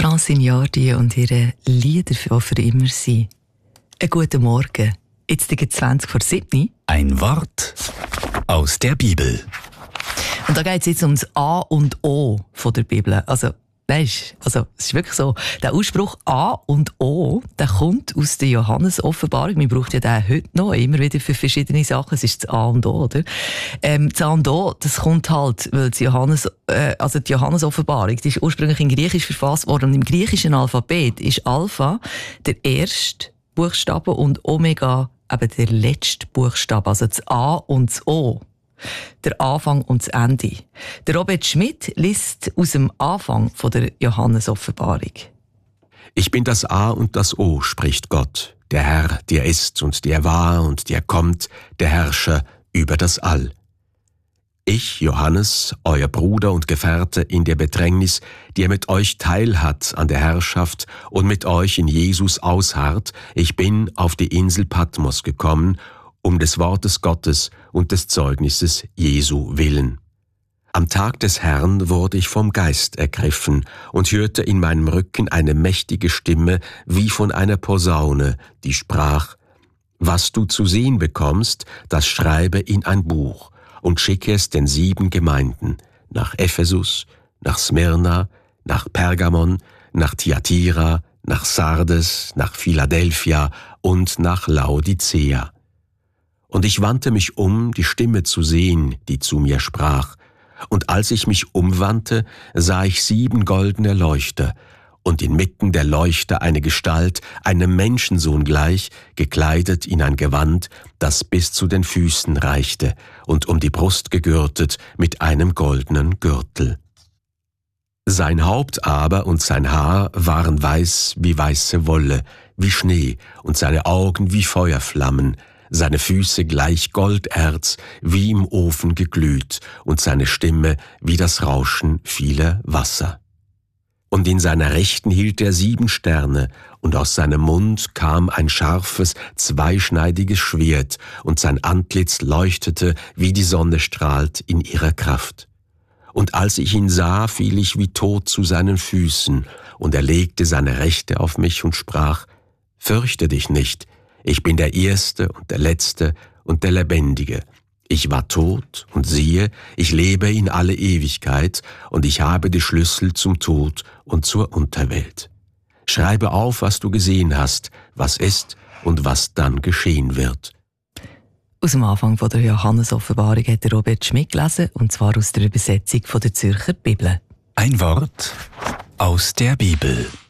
Francine Jordi und ihre Lieder, die für immer sind. Einen guten Morgen. Jetzt ist 20 vor 7. Ein Wort aus der Bibel. Und da geht es jetzt ums A und O von der Bibel. Also es ist wirklich so, der Ausspruch A und O, der kommt aus der Johannes-Offenbarung. Man braucht ja den heute noch, immer wieder für verschiedene Sachen. Es ist das A und O, oder? Das A und O, das kommt halt, weil die Johannes-Offenbarung, die ist ursprünglich in Griechisch verfasst worden. Und im griechischen Alphabet ist Alpha der erste Buchstabe und Omega eben der letzte Buchstabe. Also das A und das O. Der Anfang und das Ende. Der Robert Schmidt liest aus dem Anfang von der Johannes-Offenbarung. Ich bin das A und das O, spricht Gott, der Herr, der ist und der war und der kommt, der Herrscher über das All. Ich, Johannes, euer Bruder und Gefährte in der Bedrängnis, der mit euch teilhat an der Herrschaft und mit euch in Jesus ausharrt, ich bin auf die Insel Patmos gekommen, um des Wortes Gottes und des Zeugnisses Jesu willen. Am Tag des Herrn wurde ich vom Geist ergriffen und hörte in meinem Rücken eine mächtige Stimme wie von einer Posaune, die sprach: Was du zu sehen bekommst, das schreibe in ein Buch und schicke es den 7 Gemeinden, nach Ephesus, nach Smyrna, nach Pergamon, nach Thyatira, nach Sardes, nach Philadelphia und nach Laodicea. Und ich wandte mich um, die Stimme zu sehen, die zu mir sprach. Und als ich mich umwandte, sah ich 7 goldene Leuchter, und inmitten der Leuchter eine Gestalt, einem Menschensohn gleich, gekleidet in ein Gewand, das bis zu den Füßen reichte, und um die Brust gegürtet mit einem goldenen Gürtel. Sein Haupt aber und sein Haar waren weiß wie weiße Wolle, wie Schnee, und seine Augen wie Feuerflammen, seine Füße gleich Golderz, wie im Ofen geglüht, und seine Stimme wie das Rauschen vieler Wasser. Und in seiner Rechten hielt er 7 Sterne, und aus seinem Mund kam ein scharfes, zweischneidiges Schwert, und sein Antlitz leuchtete, wie die Sonne strahlt in ihrer Kraft. Und als ich ihn sah, fiel ich wie tot zu seinen Füßen, und er legte seine Rechte auf mich und sprach: Fürchte dich nicht, ich bin der Erste und der Letzte und der Lebendige. Ich war tot, und siehe, ich lebe in alle Ewigkeit, und ich habe die Schlüssel zum Tod und zur Unterwelt. Schreibe auf, was du gesehen hast, was ist und was dann geschehen wird. Aus dem Anfang von der Johannes-Offenbarung hat der Robert Schmidt gelesen, und zwar aus der Übersetzung von der Zürcher Bibel. Ein Wort aus der Bibel.